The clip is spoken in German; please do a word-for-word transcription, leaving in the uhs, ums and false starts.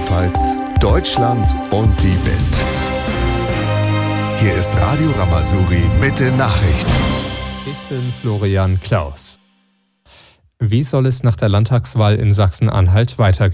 Rheinland-Pfalz, Deutschland und die Welt. Hier ist Radio Rama-Suri mit den Nachrichten. Ich bin Florian Klaus. Wie soll es nach der Landtagswahl in Sachsen-Anhalt weitergehen?